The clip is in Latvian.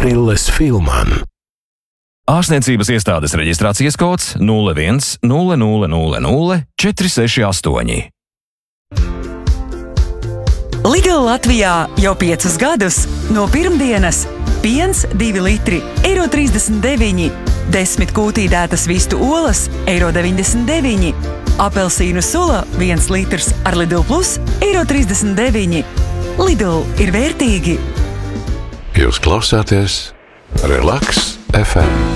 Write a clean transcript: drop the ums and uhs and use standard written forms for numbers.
Brilles Filman. Ārstniecības iestādes reģistrācijas kods 01000468. Lidl Latvijā jau 5 gadus. No pirmdienas piens 2 litri €39, 10 kūtīdētas vistu olas €99, apelsīnu sula 1 litrs ar Lidl Plus €39. Lidl ir vērtīgi. Jūs klausāties Relaks FM.